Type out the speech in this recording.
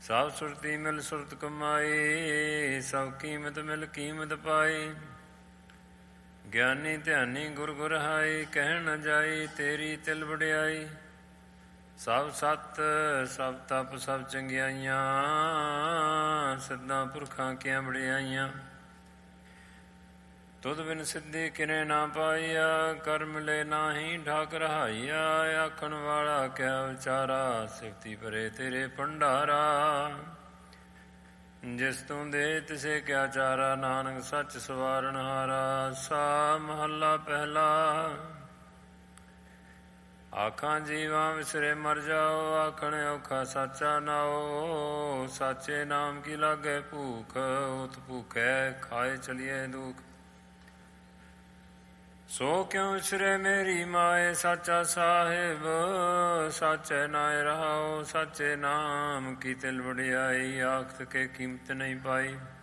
ਸਭ ਸੁਰਤੀ ਮਿਲ ਸੁਰਤ ਕਮਾਈ, ਸਭ ਕੀਮਤ ਮਿਲ ਕੀਮਤ ਪਾਈ। ਗਿਆਨੀ ਧਿਆਨੀ ਗੁਰ ਗੁਰ ਹਾਈ, ਕਹਿਣ ਨ ਜਾਈ ਤੇਰੀ ਤਿਲ ਵਡਿਆਈ। ਸਭ ਸੱਤ ਸਭ ਤਪ ਸਭ ਚੰਗਿਆਈਆਂ, ਸਿੱਧਾਂ ਪੁਰਖਾਂ ਕੀਆਂ ਵਡਿਆਈਆਂ। ਤੁਧ ਬਿਨ ਸਿੱਧੀ ਕਿਨੇ ਨਾ ਪਾਈਆ, ਕਰ ਮਿਲੇ ਨਾਹੀ ਠਾਕ ਰਹਾਈਆ। ਆਖਣ ਵਾਲਾ ਕਿਆ ਵਿਚਾਰਾ, ਸਿਫਤੀ ਭਰੇ ਤੇਰੇ ਭੰਡਾਰਾ। ਜਿਸ ਤੂੰ ਦੇ ਤਿਸੇ ਕਿਆ ਚਾਰਾ, ਨਾਨਕ ਸੱਚ ਸਵਾਰਨ ਹਾਰਾ। ਸਾ ਮਹੱਲਾ ਪਹਿਲਾ। ਆਖਾਂ ਜੀਵਾਂ ਵਿਸਰੇ ਮਰ ਜਾਓ, ਆਖਣ ਔਖਾ ਸਾਚਾ ਨਾਓ। ਸਾਚੇ ਨਾਮ ਕੀ ਲਾਗੇ ਭੂਖ, ਉਤ ਭੂਖੈ ਖਾਏ ਚਲੀਏ ਦੁਖ। ਸੋ ਕਿਉ ਵਿਸਰੇ ਮੇਰੀ ਮਾਏ, ਸਾਚਾ ਸਾਹਿਬ ਸਾਚੇ ਨਾਇ ਰਹਾਓ। ਸਾਚੇ ਨਾਮ ਕੀ ਤਿਲ ਵਡਿਆਈ, ਆਖਤ ਕੇ ਕੀਮਤ ਨਹੀਂ ਪਾਈ।